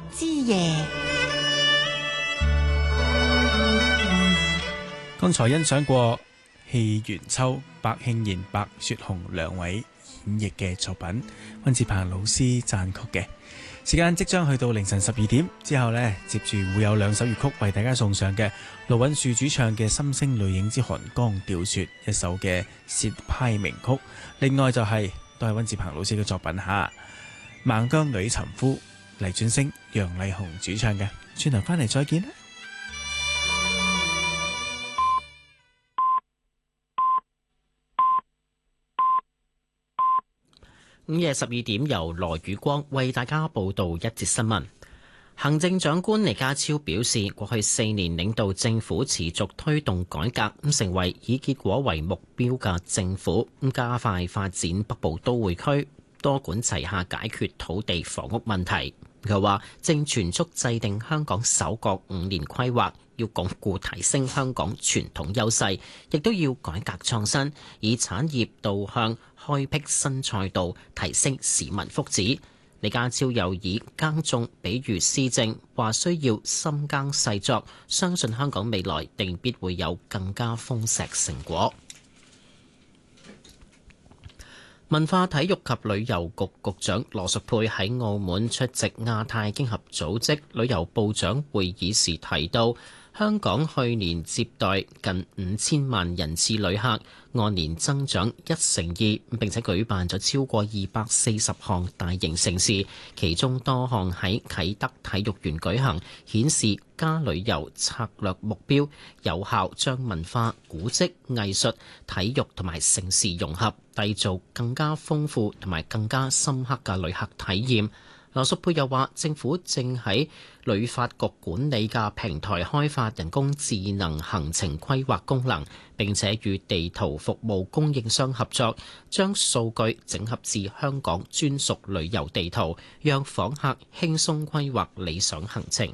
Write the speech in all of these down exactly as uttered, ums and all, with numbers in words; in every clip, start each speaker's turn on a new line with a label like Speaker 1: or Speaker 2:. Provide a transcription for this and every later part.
Speaker 1: 之夜。
Speaker 2: 剛才欣賞過戲元秋、白慶賢、白雪紅兩位演繹嘅作品，溫志鵬老師撰曲嘅。時間即將去到凌晨十二點之後呢，接住會有兩首粵曲為大家送上嘅，盧允樹主唱嘅《心聲淚影之寒江釣雪》，一首嘅薛派名曲。另外就係、是、都係溫志鵬老師嘅作品吓，《孟姜女尋夫》，黎俊升、楊麗紅主唱嘅。轉頭翻嚟再見啦。
Speaker 3: 午夜十二點，由羅宇光為大家報道一節新聞。行政長官李家超表示，過去四年領導政府持續推動改革，咁成為以結果為目標嘅政府，咁加快發展北部都會區，多管齊下解決土地房屋問題。佢話正全速制定香港首個五年規劃，要鞏固提升香港傳統優勢，亦都要改革創新，以產業導向開闢新賽道，提升市民福祉。李家超又以耕種比喻施政，話需要深耕細作，相信香港未來定必會有更加豐碩成果。文化體育及旅遊局局長羅淑佩喺澳門出席亞太經合組織旅遊部長會議時提到，香港去年接待近五千萬人次旅客，按年增長一成二，並且舉辦咗超過二百四十項大型盛事，其中多項喺啟德體育園舉行，顯示加旅遊策略目標有效將文化、古蹟、藝術、體育同埋盛事融合，締造更加豐富同埋更加深刻嘅旅客體驗。羅淑佩又話，政府正喺旅發局管理嘅平台開發人工智能行程規劃功能，並且與地圖服務供應商合作，將數據整合至香港專屬旅遊地圖，讓訪客輕鬆規劃理想行程。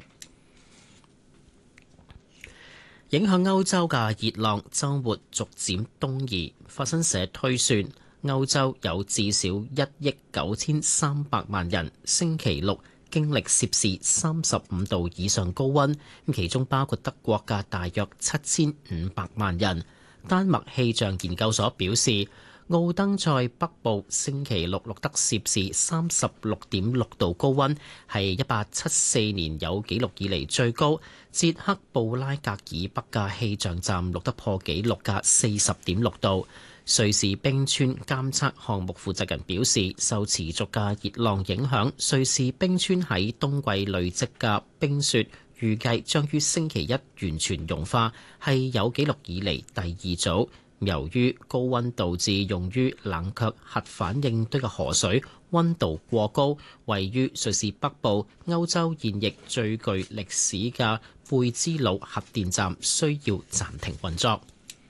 Speaker 3: 影響歐洲嘅熱浪週末逐漸東移，法新社推算，歐洲有至少一億九千三百萬人星期六經歷攝氏三十五度以上高溫，其中包括德國嘅大約七千五百萬人。丹麥氣象研究所表示，奧登塞北部星期六錄得攝氏三十六點六度高溫，係一八七四年有紀錄以嚟最高。捷克布拉格以北嘅氣象站錄得破紀錄嘅四十點六度。瑞士冰川監測項目負責人表示，受持續嘅熱浪影響，瑞士冰川喺冬季累積嘅冰雪預計將於星期一完全融化，係有紀錄以嚟第二組。由於高溫導致用於冷卻核反應堆嘅河水溫度過高，位於瑞士北部歐洲現役最具歷史嘅貝茲魯核電站需要暫停運作。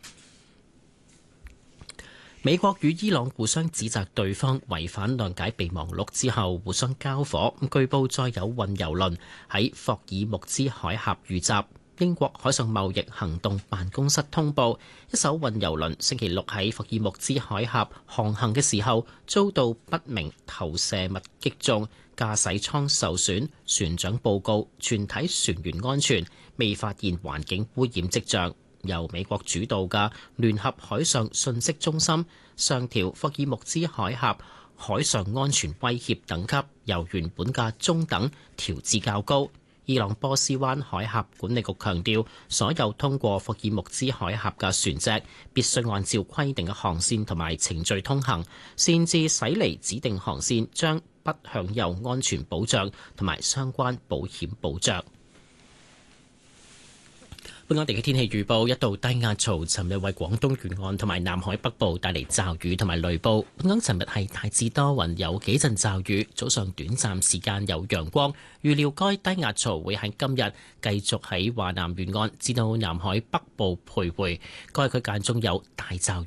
Speaker 3: 美國與伊朗互相指責對方違反諒解備忘錄之後互相交火，據報再有運油輪喺霍爾木茲海峽遇襲。英國海上貿易行動辦公室通報，一艘運油輪星期六喺霍爾木茲海峽航行嘅時候遭到不明投射物擊中，駕駛艙受損，船長報告全體船員安全，未發現環境污染跡象。由美國主導嘅聯合海上信息中心上調霍爾木茲海峽海上安全威脅等級，由原本嘅中等調至較高。伊朗波斯灣海峽管理局強調，所有通過霍爾木茲海峽嘅船隻必須按照規定嘅航線同埋程序通行，擅自駛離指定航線將不享有安全保障同埋相關保險保障。本港地區天氣預報，一道低壓槽尋日為廣東沿岸同埋南海北部帶嚟驟雨同埋雷暴。本港尋日係大致多雲，有幾陣驟雨，早上短暫時間有陽光。預料該低壓槽會喺今日繼續喺華南沿岸至到南海北部徘徊，該區間中有大驟雨。